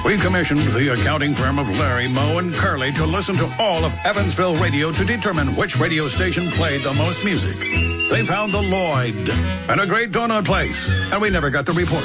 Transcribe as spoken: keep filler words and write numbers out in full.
We commissioned the accounting firm of Larry, Moe, and Curly to listen to all of Evansville radio to determine which radio station played the most music. They found the Lloyd and a great donut place, and we never got the report.